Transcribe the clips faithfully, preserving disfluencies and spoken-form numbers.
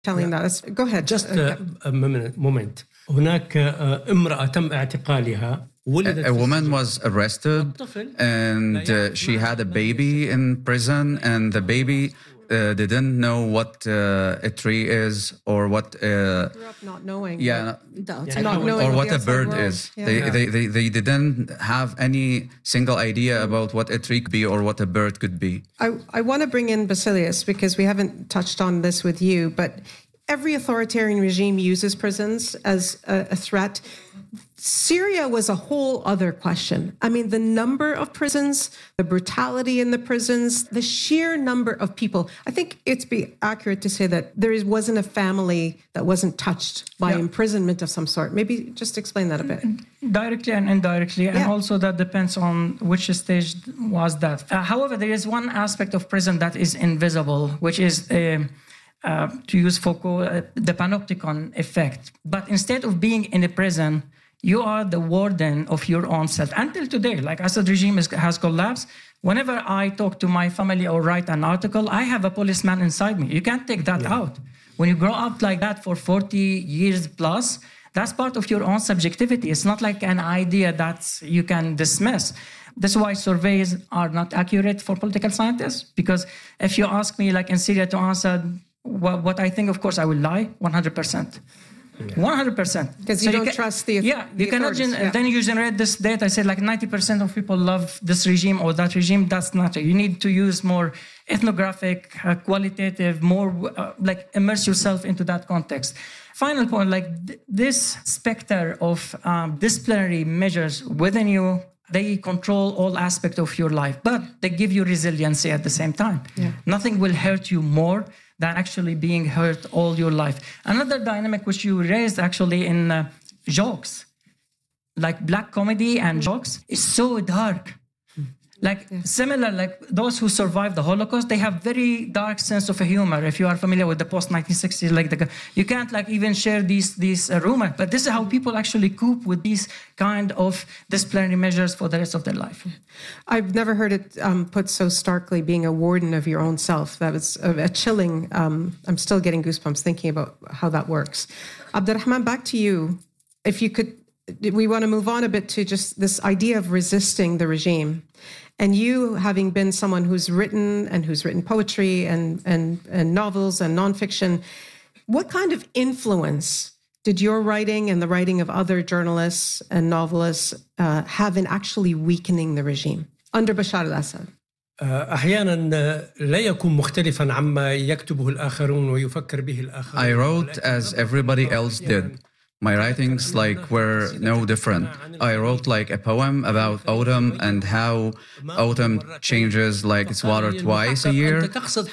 telling that. Let's, go ahead. Just a, a moment, moment. هناك امرأة تم اعتقالها. A, a woman was arrested and uh, she had a baby in prison, and the baby uh, didn't know what uh, a tree is or what uh, grew up not knowing. Yeah, Not, yeah, not knowing or what the a bird world. is. Yeah. They, Yeah. they they they didn't have any single idea about what a tree could be or what a bird could be. I, I want to bring in Basilius because we haven't touched on this with you, but every authoritarian regime uses prisons as a, a threat. Syria was a whole other question. I mean, the number of prisons, the brutality in the prisons, the sheer number of people. I think it's be accurate to say that there is, wasn't a family that wasn't touched by yeah. imprisonment of some sort. Maybe just explain that a bit. Directly and indirectly, and yeah. also that depends on which stage was that. Uh, however, there is one aspect of prison that is invisible, which is... Uh, Uh, to use Foucault, uh, the panopticon effect. But instead of being in a prison, you are the warden of your own self. Until today, like Assad regime is, has collapsed, whenever I talk to my family or write an article, I have a policeman inside me. You can't take that yeah. out. When you grow up like that for forty years plus, that's part of your own subjectivity. It's not like an idea that you can dismiss. That's why surveys are not accurate for political scientists, because if you ask me, like in Syria, to answer What, what I think, of course, I will lie one hundred percent. one hundred percent. Because you so don't you can, trust the Yeah, the you cannot. Gen- yeah. Then you generate this data. I said like ninety percent of people love this regime or that regime. That's not it. You need to use more ethnographic, uh, qualitative, more uh, like immerse yourself into that context. Final point, like th- this specter of um, disciplinary measures within you, they control all aspects of your life, but they give you resiliency at the same time. Yeah. Nothing will hurt you more than actually being hurt all your life. Another dynamic which you raised actually in uh, jokes, like black comedy and jokes, is so dark. Like yeah. similar, like those who survived the Holocaust, they have very dark sense of humor. If you are familiar with the post nineteen sixties, like the, you can't like even share these these uh, rumors. But this is how people actually cope with these kind of disciplinary measures for the rest of their life. I've never heard it um, put so starkly, being a warden of your own self. That was a, a chilling. Um, I'm still getting goosebumps thinking about how that works. Abdurrahman, back to you. If you could, we want to move on a bit to just this idea of resisting the regime. And you, having been someone who's written and who's written poetry and, and, and novels and nonfiction, what kind of influence did your writing and the writing of other journalists and novelists uh, have in actually weakening the regime under Bashar al-Assad? أحيانا لا يكون مختلفا عما يكتبه الآخرون ويفكر به الآخرون. I wrote as everybody else did. My writings like were no different. I wrote like a poem about autumn and how autumn changes like its water twice a year.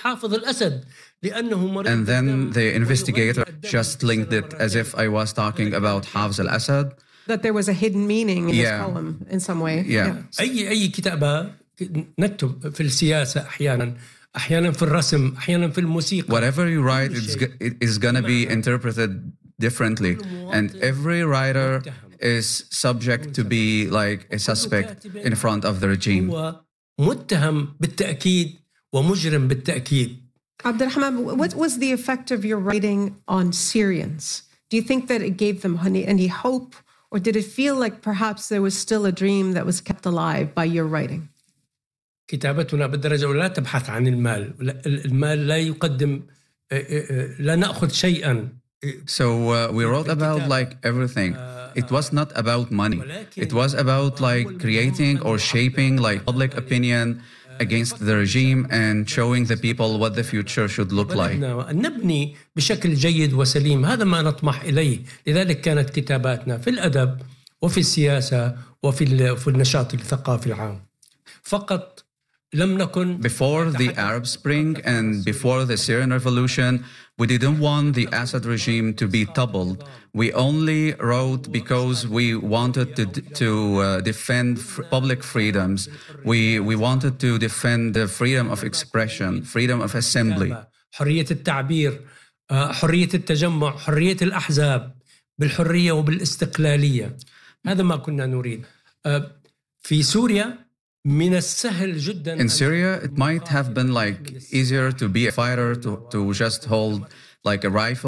And then the investigator just linked it as if I was talking about Hafez al-Assad. That there was a hidden meaning in yeah. this poem in some way. Yeah. yeah. أي أي كتابة نكتب في السياسة أحيانا. أحيانا في الرسم أحيانا في الموسيقى. Whatever you write it's, it is going to be interpreted differently, and every writer is subject to be like a suspect in front of the regime. متهم بالتأكيد ومجرم بالتأكيد. Abdurrahman, what was the effect of your writing on Syrians? Do you think that it gave them any, any hope, or did it feel like perhaps there was still a dream that was kept alive by your writing? كتابتنا بالدرجة الأولى لا تبحث عن المال. المال لا يقدم لا نأخذ شيئا. So uh, we wrote about like everything. It was not about money. It was about like creating or shaping like public opinion against the regime and showing the people what the future should look like. نبني بشكل جيد وسليم. هذا ما نطمح إليه. لذلك كانت كتاباتنا في الأدب وفي السياسة وفي في النشاط الثقافي العام. فقط لم نكن. Before the Arab Spring and before the Syrian Revolution, we didn't want the Assad regime to be toppled. We only wrote because we wanted to to uh, defend f- public freedoms. We we wanted to defend the freedom of expression, freedom of assembly. حرية التعبير، حرية التجمع، حرية الأحزاب، بالحرية وبالاستقلالية. هذا ما كنا نريد. في سوريا من السهل جدا. In Syria, it might have been like easier to be a fighter, to, to just hold like a rifle